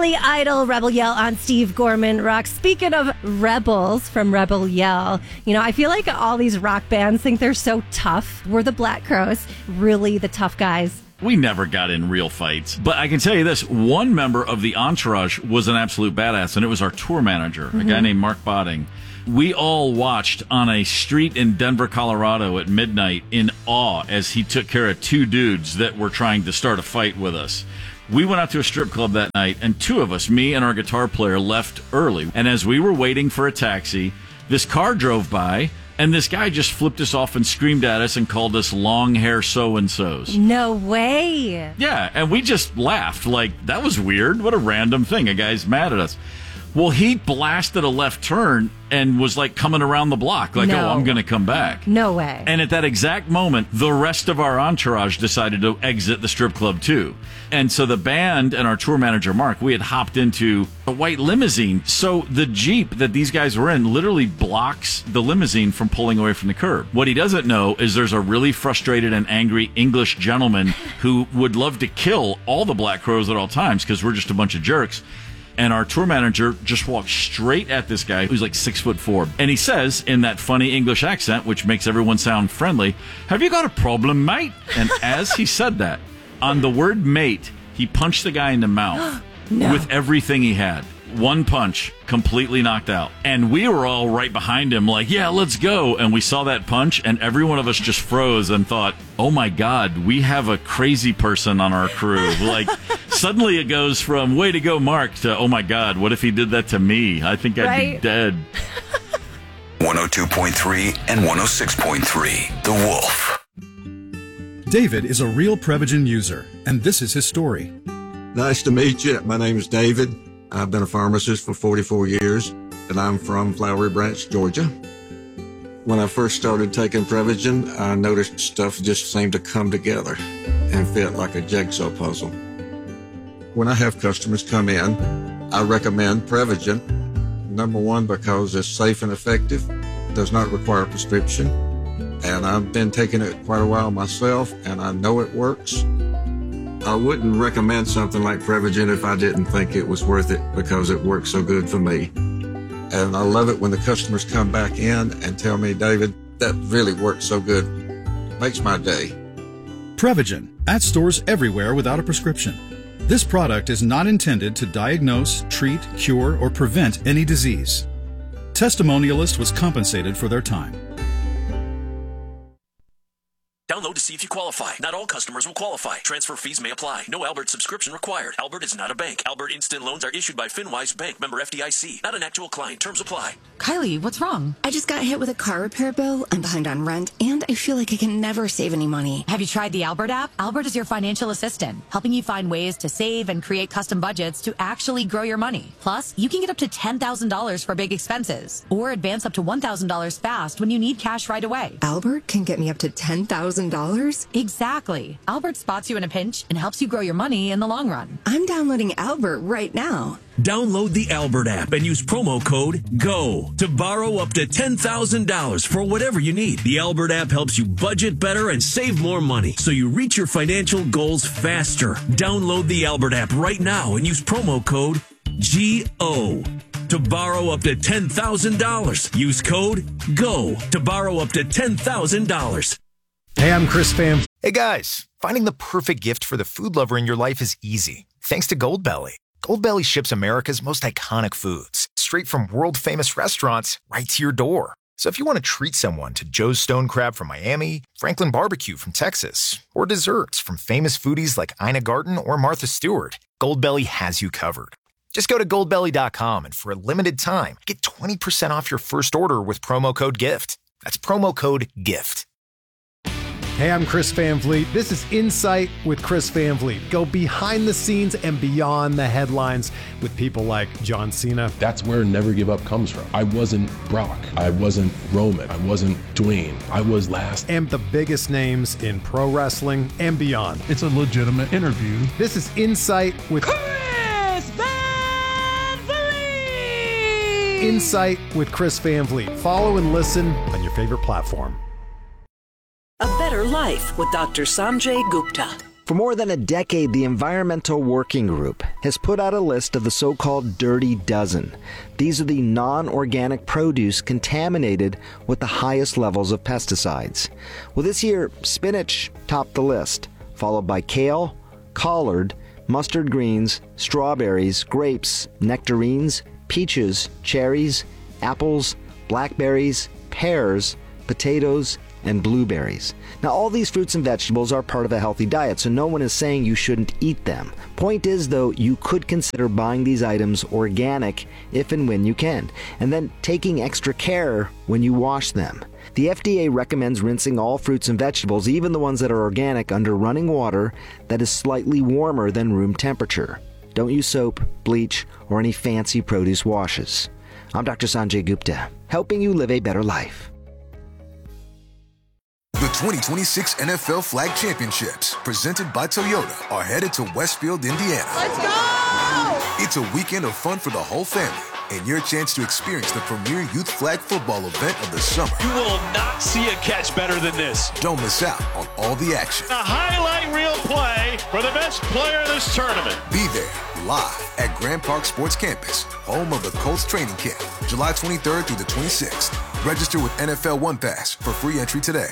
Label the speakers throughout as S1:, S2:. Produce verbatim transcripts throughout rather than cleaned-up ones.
S1: Billy Idol, Rebel Yell on Steve Gorman Rock. Speaking of rebels from Rebel Yell, you know, I feel like all these rock bands think they're so tough. We're the Black Crowes, really the tough guys.
S2: We never got in real fights. But I can tell you this, one member of the entourage was an absolute badass, and it was our tour manager, mm-hmm. a guy named Mark Botting. We all watched on a street in Denver, Colorado at midnight in awe as he took care of two dudes that were trying to start a fight with us. We went out to a strip club that night, and two of us, me and our guitar player, left early. And as we were waiting for a taxi, this car drove by, and this guy just flipped us off and screamed at us and called us long hair so-and-sos.
S1: No way.
S2: Yeah, and we just laughed like, that was weird. What a random thing. A guy's mad at us. Well, he blasted a left turn and was like coming around the block, like,
S1: no.
S2: oh, I'm going to come back.
S1: No way.
S2: And at that exact moment, the rest of our entourage decided to exit the strip club too. And so the band and our tour manager, Mark, we had hopped into a white limousine. So the Jeep that these guys were in literally blocks the limousine from pulling away from the curb. What he doesn't know is there's a really frustrated and angry English gentleman who would love to kill all the Black Crowes at all times because we're just a bunch of jerks. And our tour manager just walked straight at this guy who's like six foot four. And he says in that funny English accent, which makes everyone sound friendly, "Have you got a problem, mate?" And as he said that, on the word mate, he punched the guy in the mouth
S1: no.
S2: with everything he had. One punch, completely knocked out. And we were all right behind him like, yeah, let's go. And we saw that punch, and every one of us just froze and thought, oh my God, we have a crazy person on our crew. Like, suddenly it goes from, way to go, Mark, to, oh my God, what if he did that to me? I think I'd
S1: right?
S2: be dead.
S3: one oh two point three and one oh six point three, The Wolf.
S4: David is a real Prevagen user, and this is his story.
S5: Nice to meet you. My name is David. I've been a pharmacist for forty-four years, and I'm from Flowery Branch, Georgia. When I first started taking Prevagen, I noticed stuff just seemed to come together and fit like a jigsaw puzzle. When I have customers come in, I recommend Prevagen. Number one, because it's safe and effective, does not require a prescription, and I've been taking it quite a while myself, and I know it works. I wouldn't recommend something like Prevagen if I didn't think it was worth it because it works so good for me. And I love it when the customers come back in and tell me, David, that really works so good. Makes my day.
S4: Prevagen, at stores everywhere without a prescription. This product is not intended to diagnose, treat, cure, or prevent any disease. Testimonialist was compensated for their time.
S6: Download to see if you qualify. Not all customers will qualify. Transfer fees may apply. No Albert subscription required. Albert is not a bank. Albert Instant Loans are issued by FinWise Bank, member F D I C. Not an actual client. Terms apply.
S7: Kylie, what's wrong? I just got hit with a car repair bill. I'm behind on rent, and I feel like I can never save any money.
S8: Have you tried the Albert app? Albert is your financial assistant, helping you find ways to save and create custom budgets to actually grow your money. Plus, you can get up to ten thousand dollars for big expenses, or advance up to one thousand dollars fast when you need cash right away.
S7: Albert can get me up to ten thousand dollars?
S8: Exactly. Albert spots you in a pinch and helps you grow your money in the long run.
S7: I'm downloading Albert right now.
S6: Download the Albert app and use promo code GO to borrow up to ten thousand dollars for whatever you need. The Albert app helps you budget better and save more money so you reach your financial goals faster. Download the Albert app right now and use promo code G O to borrow up to ten thousand dollars. Use code GO to borrow up to ten thousand dollars.
S9: Hey, I'm Chris Pham.
S10: Hey guys, finding the perfect gift for the food lover in your life is easy. Thanks to Goldbelly. Goldbelly ships America's most iconic foods straight from world-famous restaurants right to your door. So if you want to treat someone to Joe's Stone Crab from Miami, Franklin Barbecue from Texas, or desserts from famous foodies like Ina Garten or Martha Stewart, Goldbelly has you covered. Just go to goldbelly dot com and for a limited time, get twenty percent off your first order with promo code GIFT. That's promo code GIFT.
S9: Hey, I'm Chris Van Vliet. This is Insight with Chris Van Vliet. Go behind the scenes and beyond the headlines with people like John Cena.
S11: That's where Never Give Up comes from. I wasn't Brock. I wasn't Roman. I wasn't Dwayne. I was last.
S9: And the biggest names in pro wrestling and beyond.
S12: It's a legitimate interview.
S9: This is Insight with
S13: Chris Van Vliet.
S9: Insight with Chris Van Vliet. Follow and listen on your favorite platform.
S14: A better life with Doctor Sanjay Gupta.
S12: For more than a decade, the Environmental Working Group has put out a list of the so-called Dirty Dozen. These are the non-organic produce contaminated with the highest levels of pesticides. Well, this year, spinach topped the list, followed by kale, collard, mustard greens, strawberries, grapes, nectarines, peaches, cherries, apples, blackberries, pears, potatoes, and blueberries. Now, all these fruits and vegetables are part of a healthy diet, so no one is saying you shouldn't eat them. Point is, though, you could consider buying these items organic if and when you can, and then taking extra care when you wash them. The F D A recommends rinsing all fruits and vegetables, even the ones that are organic, under running water that is slightly warmer than room temperature. Don't use soap, bleach, or any fancy produce washes. I'm Doctor Sanjay Gupta, helping you live a better life.
S14: The twenty twenty-six N F L Flag Championships, presented by Toyota, are headed to Westfield, Indiana.
S13: Let's go!
S14: It's a weekend of fun for the whole family, and your chance to experience the premier youth flag football event of the summer.
S15: You will not see a catch better than this.
S14: Don't miss out on all the action.
S15: A highlight reel play for the best player in this tournament.
S14: Be there, live at Grand Park Sports Campus, home of the Colts training camp, July twenty-third through the twenty-sixth. Register with N F L One Pass for free entry today.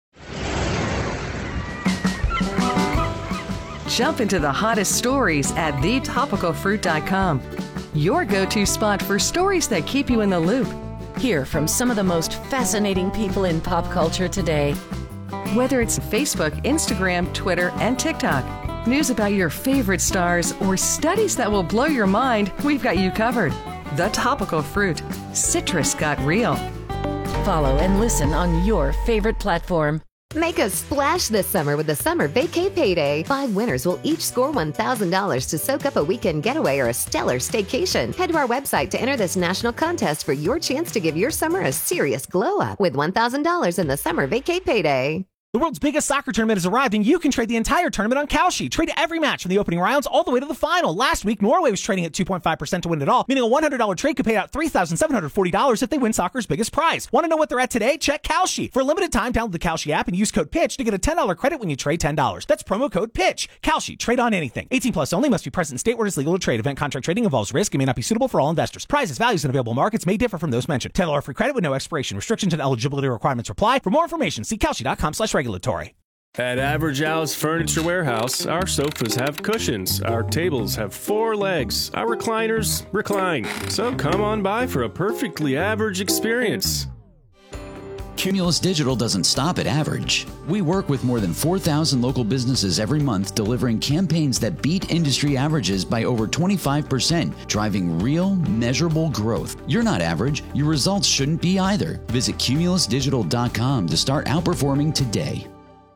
S16: Jump into the hottest stories at the topical fruit dot com. Your go-to spot for stories that keep you in the loop.
S17: Hear from some of the most fascinating people in pop culture today.
S16: Whether it's Facebook, Instagram, Twitter, and TikTok, news about your favorite stars, or studies that will blow your mind, we've got you covered. The Topical Fruit. Citrus got real.
S17: Follow and listen on your favorite platform.
S18: Make a splash this summer with the Summer Vacay Payday. Five winners will each score one thousand dollars to soak up a weekend getaway or a stellar staycation. Head to our website to enter this national contest for your chance to give your summer a serious glow-up with one thousand dollars in the Summer Vacay Payday.
S19: The world's biggest soccer tournament has arrived, and you can trade the entire tournament on Kalshi. Trade every match from the opening rounds all the way to the final. Last week, Norway was trading at two point five percent to win it all, meaning a one hundred dollars trade could pay out three thousand seven hundred forty dollars if they win soccer's biggest prize. Want to know what they're at today? Check Kalshi. For a limited time, download the Kalshi app and use code PITCH to get a ten dollars credit when you trade ten dollars. That's promo code PITCH. Kalshi. Trade on anything. eighteen plus only. Must be present in state where it is legal to trade. Event contract trading involves risk and may not be suitable for all investors. Prizes, values, and available markets may differ from those mentioned. ten dollars free credit with no expiration. Restrictions and eligibility requirements apply. For more information, see kalshi dot com slash regulatory.
S20: At Average Al's Furniture Warehouse, our sofas have cushions, our tables have four legs, our recliners recline. So come on by for a perfectly average experience.
S21: Cumulus Digital doesn't stop at average. We work with more than four thousand local businesses every month, delivering campaigns that beat industry averages by over twenty-five percent, driving real, measurable growth. You're not average. Your results shouldn't be either. Visit cumulus digital dot com to start outperforming today.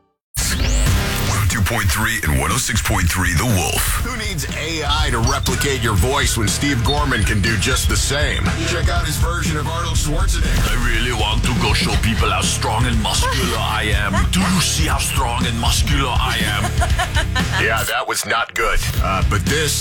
S3: one oh two point three and one oh six point three The Wolf.
S22: Who needs A I to replicate your voice when Steve Gorman can do just the same? Check out his version of Arnold Schwarzenegger.
S2: I really want to go show people how strong and muscular I am. Do you see how strong and muscular I am?
S22: Yeah, that was not good. Uh, but this